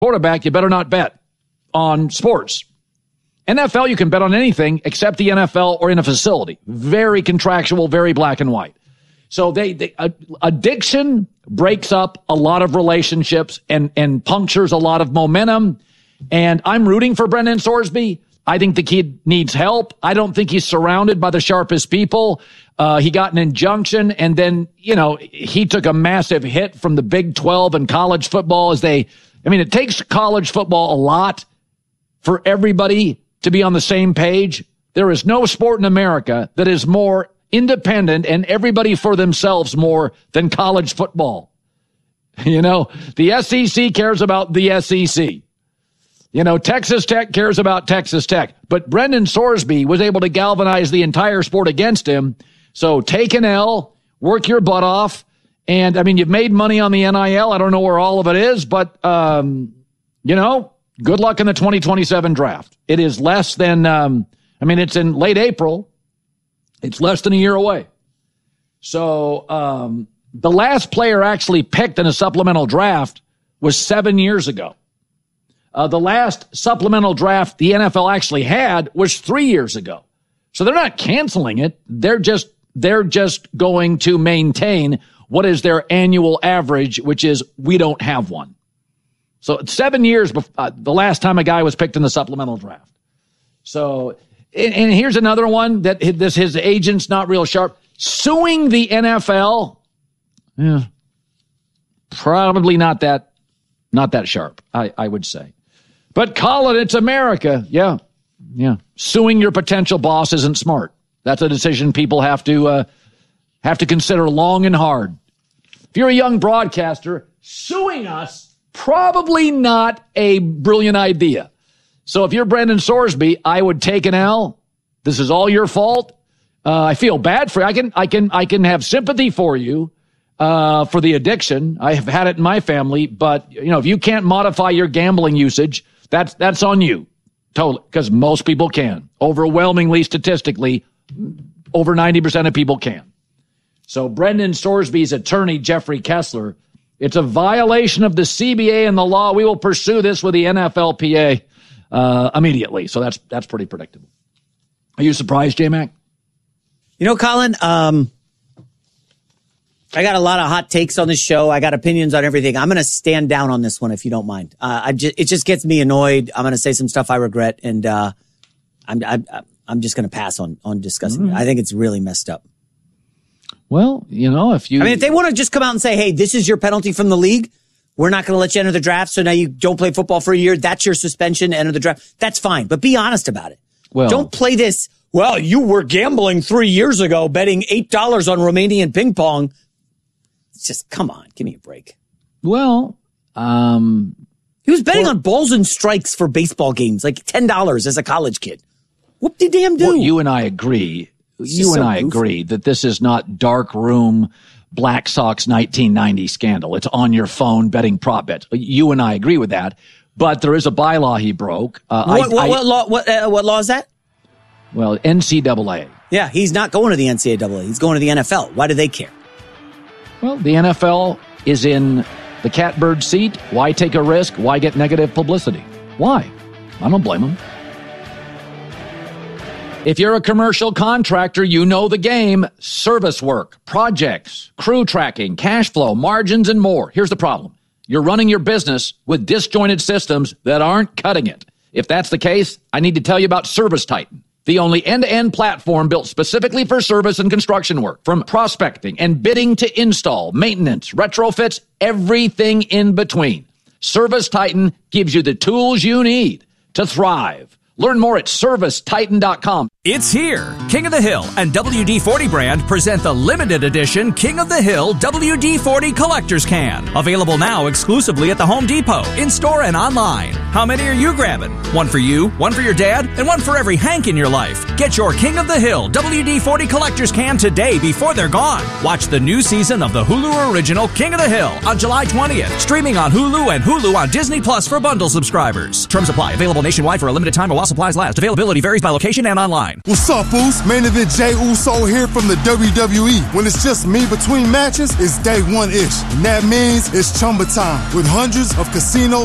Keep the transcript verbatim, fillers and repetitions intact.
quarterback, you better not bet on sports. N F L, you can bet on anything except the N F L or in a facility. Very contractual, very black and white. So they, they uh, addiction breaks up a lot of relationships and, and punctures a lot of momentum. And I'm rooting for Brendan Sorsby. I think the kid needs help. I don't think he's surrounded by the sharpest people. Uh, he got an injunction, and then, you know, he took a massive hit from the Big twelve and college football as they, I mean, it takes college football a lot for everybody to be on the same page. There is no sport in America that is more independent and everybody for themselves more than college football. You know, the S E C cares about the S E C. You know, Texas Tech cares about Texas Tech. But Brendan Sorsby was able to galvanize the entire sport against him. So take an L, work your butt off. And, I mean, you've made money on the N I L. I don't know where all of it is, but, um, you know, good luck in the twenty twenty-seven draft. It is less than, um, I mean, it's in late April. It's less than a year away. So um, the last player actually picked in a supplemental draft was seven years ago. Uh, the last supplemental draft the N F L actually had was three years ago. So they're not canceling it. They're just they're just going to maintain what is their annual average, which is we don't have one. So it's seven years before uh, the last time a guy was picked in the supplemental draft. So, and, and here's another one that this his agent's not real sharp. Suing the N F L, yeah, probably not that not that sharp, I, I would say. But Colin, it's America. Yeah, yeah. Suing your potential boss isn't smart. That's a decision people have to uh, have to consider long and hard. If you're a young broadcaster, suing us, probably not a brilliant idea. So if you're Brendan Sorsby, I would take an L. This is all your fault. Uh, I feel bad for you. I can, I can, I can have sympathy for you uh, for the addiction. I have had it in my family, but you know, if you can't modify your gambling usage, that's that's on you, totally. Because most people can. Overwhelmingly, statistically, over ninety percent of people can. So Brendan Sorsby's attorney, Jeffrey Kessler, it's a violation of the C B A and the law. We will pursue this with the N F L P A uh, immediately. So that's that's pretty predictable. Are you surprised, J-Mac? You know, Colin, um, I got a lot of hot takes on this show. I got opinions on everything. I'm going to stand down on this one if you don't mind. Uh, I just, it just gets me annoyed. I'm going to say some stuff I regret, and uh, I'm, I'm I'm just going to pass on on discussing mm-hmm. it. I think it's really messed up. Well, you know, if you... I mean, if they want to just come out and say, hey, this is your penalty from the league, we're not going to let you enter the draft, so now you don't play football for a year, that's your suspension, enter the draft, that's fine. But be honest about it. Well, don't play this, well, you were gambling three years ago, betting eight dollars on Romanian ping pong. It's just, come on, give me a break. Well, um... he was betting well, on balls and strikes for baseball games, like ten dollars as a college kid. Whoop-de-damn do. Well, you and I agree. You and so I goofy. agree that this is not dark room Black Sox nineteen ninety scandal. It's on your phone betting prop bets. You and I agree with that. But there is a bylaw he broke. Uh, what, I, what, I, what law? What, uh, what law is that? Well, N C double A. Yeah, he's not going to the N C double A. He's going to the N F L. Why do they care? Well, the N F L is in the catbird seat. Why take a risk? Why get negative publicity? Why? I don't blame them. If you're a commercial contractor, you know the game. Service work, projects, crew tracking, cash flow, margins, and more. Here's the problem. You're running your business with disjointed systems that aren't cutting it. If that's the case, I need to tell you about ServiceTitan, the only end-to-end platform built specifically for service and construction work. From prospecting and bidding to install, maintenance, retrofits, everything in between. ServiceTitan gives you the tools you need to thrive. Learn more at service titan dot com. It's here. King of the Hill and W D forty brand present the limited edition King of the Hill W D forty Collector's Can. Available now exclusively at the Home Depot, in-store and online. How many are you grabbing? One for you, one for your dad, and one for every Hank in your life. Get your King of the Hill W D forty Collector's Can today before they're gone. Watch the new season of the Hulu original King of the Hill on July twentieth. Streaming on Hulu and Hulu on Disney Plus for bundle subscribers. Terms apply. Available nationwide for a limited time while supplies last. Availability varies by location and online. What's up, Foos? Main Event Jey Uso here from the W W E. When it's just me between matches, it's day one-ish. And that means it's Chumba time with hundreds of casino